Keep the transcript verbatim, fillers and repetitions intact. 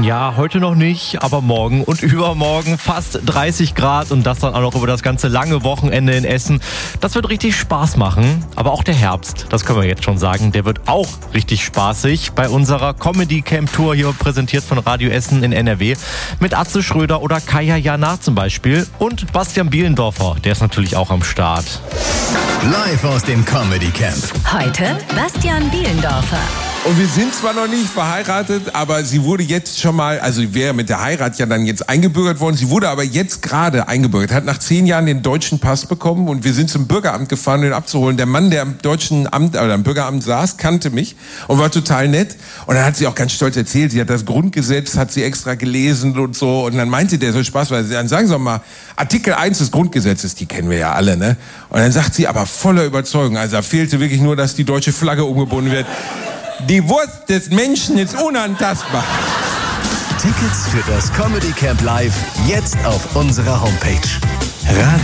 Ja, heute noch nicht, aber morgen und übermorgen fast dreißig Grad und das dann auch noch über das ganze lange Wochenende in Essen. Das wird richtig Spaß machen, aber auch der Herbst, das können wir jetzt schon sagen, der wird auch richtig spaßig bei unserer Comedy Camp Tour hier präsentiert von Radio Essen in N R W mit Atze Schröder oder Kaya Jana zum Beispiel und Bastian Bielendorfer, der ist natürlich auch am Start. Live aus dem Comedy Camp. Heute Bastian Bielendorfer. Und wir sind zwar noch nicht verheiratet, aber sie wurde jetzt schon mal, also wäre mit der Heirat ja dann jetzt eingebürgert worden. Sie wurde aber jetzt gerade eingebürgert, hat nach zehn Jahren den deutschen Pass bekommen und wir sind zum Bürgeramt gefahren, um ihn abzuholen. Der Mann, der am deutschen Amt, oder am Bürgeramt saß, kannte mich und war total nett. Und dann hat sie auch ganz stolz erzählt, sie hat das Grundgesetz, hat sie extra gelesen und so. Und dann meinte der so Spaß, weil sie dann sagen Sie doch mal, Artikel eins des Grundgesetzes, die kennen wir ja alle, ne? Und dann sagt sie aber voller Überzeugung, also da fehlte wirklich nur, dass die deutsche Flagge umgebunden wird. Die Wurst des Menschen ist unantastbar. Tickets für das Comedy Camp Live jetzt auf unserer Homepage.